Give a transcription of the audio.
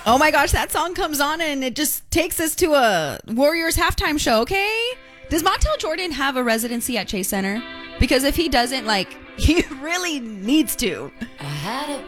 Oh my gosh, that song comes on and it just takes us to a Warriors halftime show, okay? Does Montel Jordan have a residency at Chase Center? Because if he doesn't, like, he really needs to. I had a